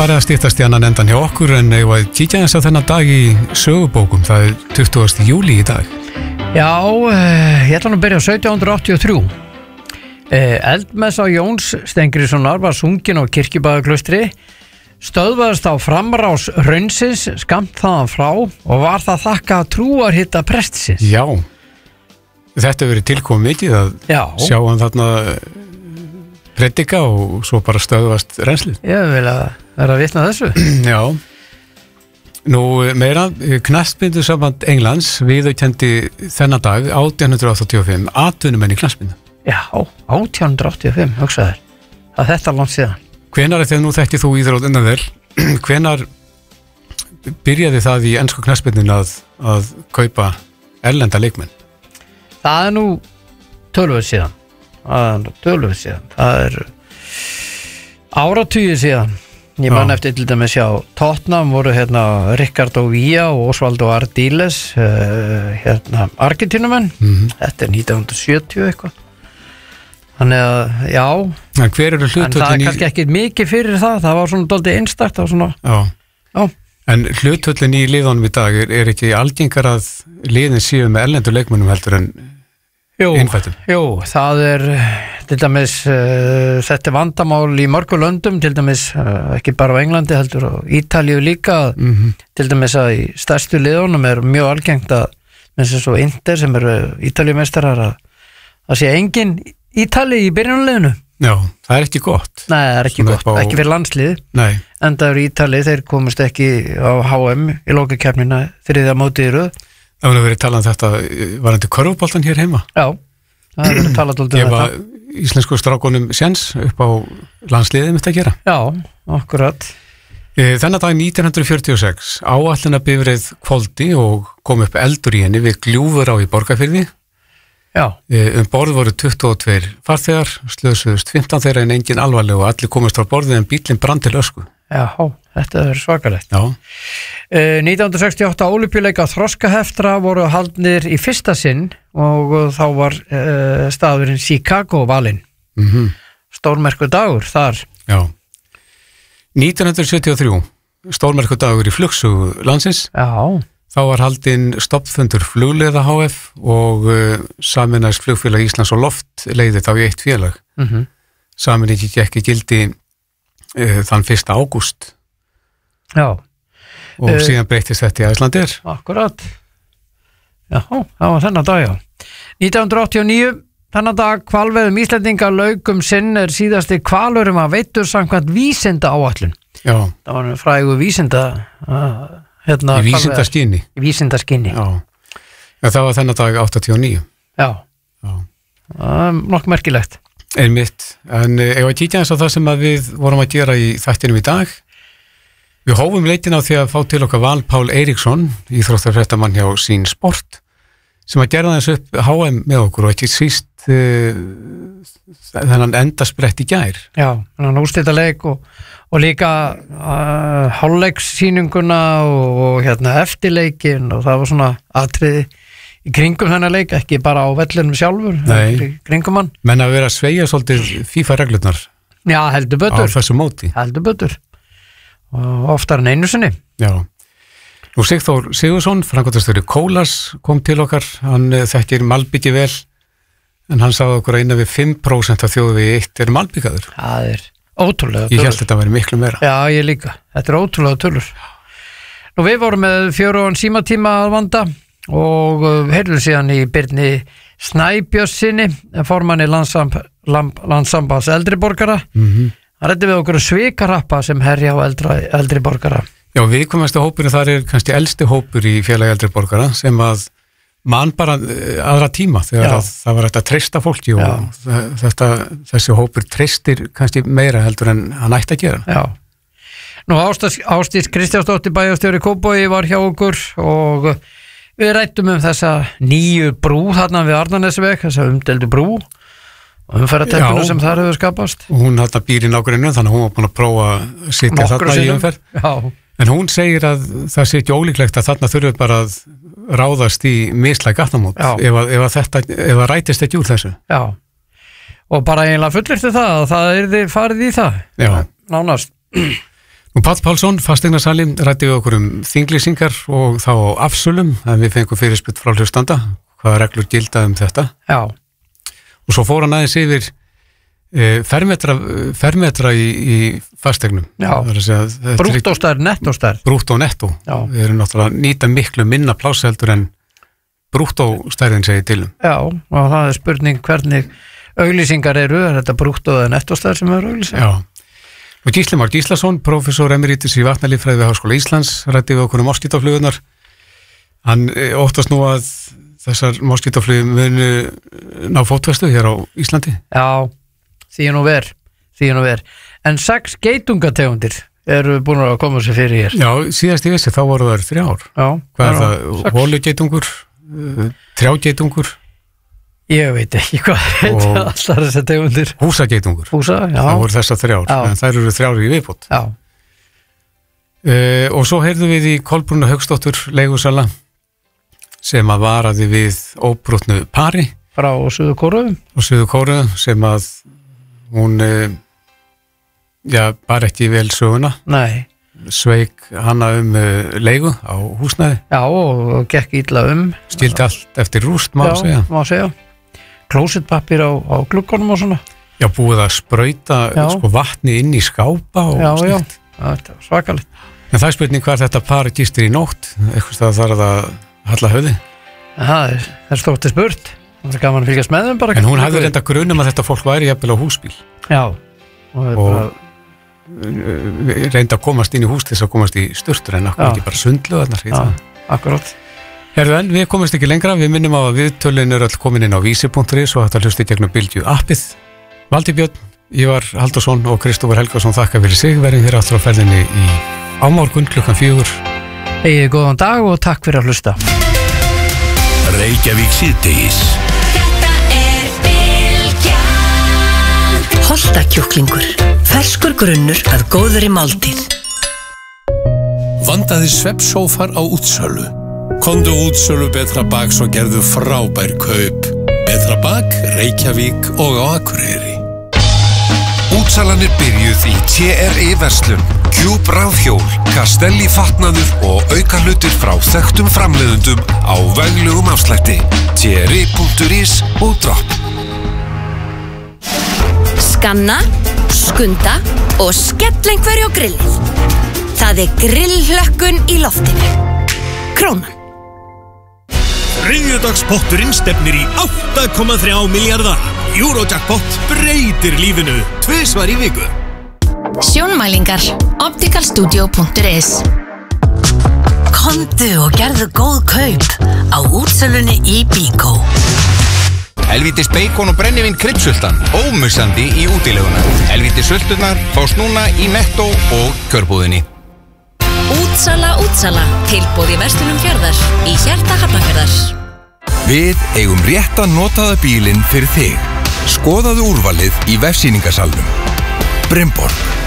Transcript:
farið að styttast í annan endan hjá okkur en ég var að kíkja þess að þennan dag í sögubókum, það 20. júlí í dag. Já, ég ætla nú að byrja á 1783. Eldmessa Jóns Steingrímssonar var sungin á Kirkjubæðarklaustri, stöðvaðist á framrás Hraunsins skammt þaðan frá og var það þakka trúarhitta prestsins. Já, þetta verið tilkomið mikið að sjá hann þarna predika og svo bara stöðvast renslið. Ég vil að vera að vitna þessu. Já. Nú meira, knattspyrnusamband Englands viðurkenndi þennan dag 1885 atvinnumenn í knattspyrnu. Já, 1885, hugsaður. Það er þetta langt síðan. Hvenær, þegar nú þekkir þú íþrótt innan þér, hvenær byrjaði það í ensku knattspyrnun að kaupa erlenda leikmenn? Það er nú tölvöld síðan. Það er áratugi síðan. Ég man eftir til dæmis hjá Tottenham voru Ricardo Villa og Osvaldo Ardiles Argentínumenn. Þetta er 1970 eitthvað. Þannig að, já, en hver eru hlutvöllin en það er kannski ekki mikið fyrir það var svona dálítið einstakt Já. En hlutvöllin í liðunum í dag er ekki algengar að liðin séu með erlendur leikmönnum heldur en innfættum? Jú, það er til dæmis, þetta er vandamál í mörgu löndum, til dæmis ekki bara á Englandi heldur og Ítalíu líka, til dæmis að í stærstu liðunum er mjög algengt að eins og svo Inter sem eru Ítalíumeistarar að sé engin Ítali í byrjunarliðinu. Já, það er ekki gott. Nei, það er ekki gott, ekki fyrir landslið. Nei. En það eru Ítali, þeir komast ekki á HM í lokakeppnina þriðja mótið í röð. Það var verið talað þetta, var þetta körfuboltan hér heima? Já, það er verið talað þetta. Gefa íslensku strákunum séns upp á landsliðið mitt að gera. Já, akkurat. Þennan dag 1946 áætlunarbifreið hvolfdi og kom upp eldur í henni við Gljúfurá í Borgarfirði. Já. Borð voru 22 farþegar, slösuðust 15 þeirra en engin alvarleg og allir komist á borðið en bíllinn brann til ösku. Já, þetta er svakalegt. Já. 1968 Ólympíuleika þroskaheftra voru haldnir í fyrsta sinn og þá var staðurinn Chicago valinn. Stórmerkur dagur þar. Já. 1973 stórmerkur dagur í flugsögu landsins. Já. Þá var haldinn stofnfundur Flugleiða HF og sameinaðist Flugfélag Íslands og Loft leiði þá í eitt félag. Sameiningi gekk í gildi þann 1. ágúst. Já. Og síðan breyttist þetta í Icelandair. Akkurat. Já, það var þennan dag, já. 1989, þennan dag hvalveiðum Íslendinga lauk sinn er síðasti hvalurinn að veittur samkvæmt vísinda áætlun. Já. Það var frægu vísinda í vísindaskyni. Í vísindaskyni. Já. Það var þennan dag 89. Já. Nokkuð merkilegt. Einmitt. En ég var að kíkja eins á það sem við vorum að gera í þættinum í dag. Við hófum leitin á því að fá til okkar Val Pál Eiríksson, íþróttafréttamann hjá Sín Sport, sem að gera þess upp HM með okkur og ekki síst þennan endasprett í gær. Já, þennan úrslitaleik og líka hálfleikssýninguna og eftirleikin og það var svona atriði í kringum þennan leik, ekki bara á vellinum sjálfur. Nei. Í kringum hann. Menn að vera að sveigja svolítið FIFA-reglurnar. Já, heldur betur. Á þessu móti. Heldur betur. Og oftar en einu sinni. Já. Nú Sigþór Sigurðsson, framkvæmdastjóri Kólas, kom til okkar. Hann þekkir malbyggi vel, en hann sagði okkur að innan við 5% af þjóðvegi 1 er malbyggaður. Það er ótrúlega tölur. Ég held þetta að vera miklu meira. Já, ég líka. Þetta er ótrúlega tölur. Nú við vorum með 4 símatíma að vanda og heyrðum síðan í Birni Snæbjörnssyni, formanni Landssambands eldri borgara. Það ræddi við okkur svikarappa sem herja á eldri borgara. Já, viðkvæmasti hópurinn þar er kannski elsti hópur í félagi eldri borgara sem að mann bara aðra tíma þegar það var að treysta fólki og þessi hópur treystir kannski meira heldur en hann ætti að gera. Já. Nú Ásdís Kristjánsdóttir bæjarstjóri Kópavogi var hjá okkur og við ræddum þessa nýju brú þarna við Arnarnesveg, þessa umdeldu brú og umferðarteppinu sem þar hefur skapast. Og hún þarna býr í nágruninu þannig að hún var búin að prófa að sitja þarna í umferð. Já. En hún segir að það sé ekki ólíklegt að þarna þurfum bara að ráðast í mislæg gatnamót ef það rætist ekki úr þessu. Já. Og bara eiginlega fullirti það að það yrði farið í það. Já. Nánast. Og Páll Pálsson, fasteignasali, ræddi við okkur þinglýsingar og þá á afsölum, en við fengum fyrirspurt frá hlustanda, hvaða reglur gilda þetta. Já. Og svo fór hann aðeins yfir fermetra í fasteignum. Já, brúttóstærð, nettóstærð. Brúttó og nettó. Já. Við erum náttúrulega að nýta miklu minna plássheldur en brúttóstærðin segir til. Já, og það spurning hvernig auglýsingar eru, þetta brúttó eða nettóstærð sem eru auglýsingar? Já, og Gísli Már Gíslason, prófessor emeritus í vatnalíffræði við Háskóla Íslands, ræddi við okkur moskítóflugurnar. Hann óttast nú að þessar moskítóflugur munu ná fótfestu hér á Íslandi. Já, því nú ver. En 6 geitungategundir eru búin að koma sér fyrir hér. Já, síðast ég vissi, þá voru það 3 ár. Já. Hvað er það? Holugeitungur, trjágeitungur? Ég veit ekki hvað heita allar þessar tegundir. Húsageitungur. Já. Það voru þessar 3 ár, en þær eru 3 ár í viðbót. Já. Og svo heyrðum við í Kolbrúnu Hauksdóttur leigusala sem að varaði við óbrotnu pari. Frá Suður-Kóreu. Sem að hún bara ekki vel söguna. Nei. Sveik hana leigu á húsnæði. Já, og gekk illa Skildi allt eftir rúst, má segja. Klósettpappír á gluggunum og svona. Já, búið að sprauta vatni inn í skápa og slíkt. Já, þetta var svakalegt. En það er spurning hvað þetta par gistir í nótt, eitthvað það þarf að halla höfði. Það er stórt spurt. Það er gaman að fylgjast með þeim bara. En hún hafði reynda grunum að þetta fólk væri jafnvel á húsbíl. Já. Og reynda að komast inn í hús til þess að komast í sturtur en ekki bara sundluðarnar. Já, akkurát. Herðu en, við komumst ekki lengra. Við minnum á að viðtölin öll komin inn á vísi.is og þetta hlusti gegnum Bylgju appið. Valdi Björn, Ívar Halldórsson og Kristófur Helgason þakka fyrir sig. Verðum hér aftur á ferðinni á morgun 4:00. Egið góðan dag og takk fyrir að hlusta. Reykjavík síðdegis. Holtakjúklingur, ferskur grunnur að góðri máltíð. Vandaði svefnsófar á útsölu. Komdu útsölu Betra Baks og gerðu frábær kaup. Betra Bak, Reykjavík og á Akureyri. Útsalanir byrjuð í TRI-verslun, Cube rafhjól, Castelli fatnaður og aukahlutir frá þekktum framleiðendum á veglegum afslætti. TRI.is og Dropp. Skanna, skunda og skell einhverju á grillið. Það er grillhlökkun í loftinu. Krónan. Þriðjudagspotturinn stefnir í 8,3 milljarða. Eurojackpot breytir lífinu 2 svar í viku. Sjónmælingar, opticalstudio.is. Komdu og gerðu góð kaup á útsölunni í Bíkó. Helvítis bacon og brennivinn kryddsultan, ómissandi í útileguna. Helvítis sulturnar fást núna í Netto og Kjörbúðinni. Útsala, tilboð í verslunum Fjarðar, í hjarta Hafnarfjarðar. Við eigum rétta notaða bílinn fyrir þig. Skoðaðu úrvalið í vefsýningasalnum. Brimborg.